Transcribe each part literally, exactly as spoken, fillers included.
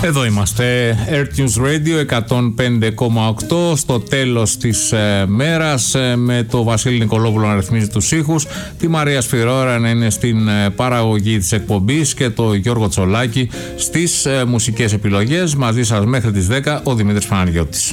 Εδώ είμαστε, Earth News Radio εκατόν πέντε κόμμα οκτώ, στο τέλος της ε, μέρας, ε, με το Βασίλη Νικολόπουλο να ρυθμίζει τους ήχους, τη Μαρία Σφυρώρα να είναι στην ε, παραγωγή της εκπομπής και το Γιώργο Τσολάκη στις ε, μουσικές επιλογές. Μαζί σας μέχρι τις δέκα ο Δημήτρης Παναγιώτης.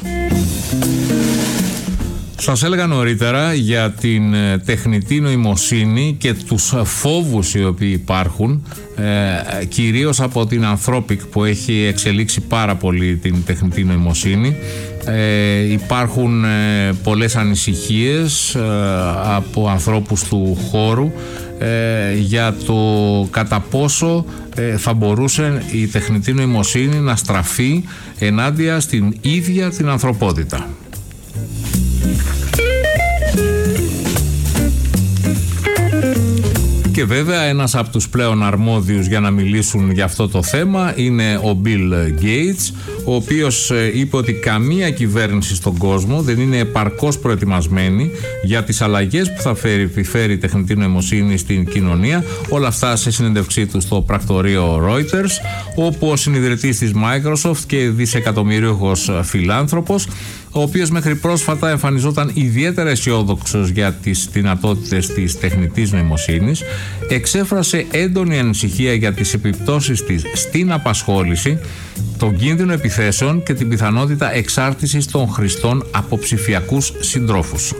Σας έλεγα νωρίτερα για την ε, τεχνητή νοημοσύνη και τους φόβους οι οποίοι υπάρχουν, ε, κυρίως από την Anthropic που έχει εξελίξει πάρα πολύ την τεχνητή νοημοσύνη. Ε, υπάρχουν ε, πολλές ανησυχίες ε, από ανθρώπους του χώρου ε, για το κατά πόσο ε, θα μπορούσε η τεχνητή νοημοσύνη να στραφεί ενάντια στην ίδια την ανθρωπότητα. Και βέβαια ένας από τους πλέον αρμόδιους για να μιλήσουν για αυτό το θέμα είναι ο Bill Gates, ο οποίος είπε ότι καμία κυβέρνηση στον κόσμο δεν είναι επαρκώς προετοιμασμένη για τις αλλαγές που θα φέρει, φέρει η τεχνητή νοημοσύνη στην κοινωνία. Όλα αυτά σε συνέντευξή του στο πρακτορείο Reuters, όπου ο συνιδρυτής της Microsoft και δισεκατομμυρίουχος φιλάνθρωπος, ο οποίος μέχρι πρόσφατα εμφανιζόταν ιδιαίτερα αισιόδοξος για τις δυνατότητες της τεχνητής νοημοσύνης, εξέφρασε έντονη ανησυχία για τις επιπτώσεις της στην απασχόληση, τον κίνδυνο επιθέσεων και την πιθανότητα εξάρτησης των χρηστών από ψηφιακούς συντρόφους.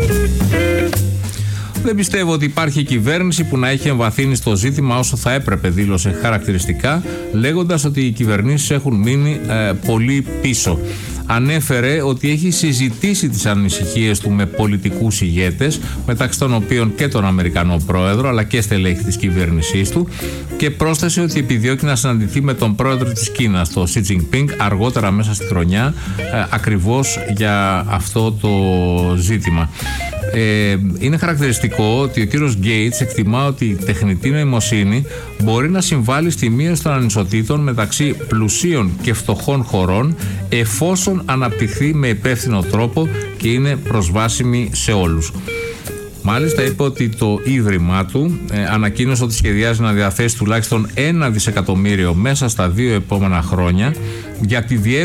Δεν πιστεύω ότι υπάρχει κυβέρνηση που να έχει εμβαθύνει στο ζήτημα όσο θα έπρεπε, δήλωσε χαρακτηριστικά, λέγοντας ότι οι κυβερνήσεις έχουν μείνει ε, πολύ πίσω. Ανέφερε ότι έχει συζητήσει τις ανησυχίες του με πολιτικούς ηγέτες, μεταξύ των οποίων και τον Αμερικανό πρόεδρο, αλλά και στελέχη της κυβέρνησής του, και πρόσθεσε ότι επιδιώκει να συναντηθεί με τον πρόεδρο της Κίνας, τον Xi Jinping, αργότερα μέσα στη χρονιά, ε, ακριβώς για αυτό το ζήτημα. Ε, είναι χαρακτηριστικό ότι ο κύριος Gates εκτιμά ότι η τεχνητή νοημοσύνη μπορεί να συμβάλλει στη μείωση των ανισοτήτων μεταξύ πλουσίων και φτωχών χωρών, εφόσον αναπτυχθεί με υπεύθυνο τρόπο και είναι προσβάσιμη σε όλους. Μάλιστα είπε ότι το ίδρυμά του ε, ανακοίνωσε ότι σχεδιάζει να διαθέσει τουλάχιστον ένα δισεκατομμύριο μέσα στα δύο επόμενα χρόνια για τη διεύρυνση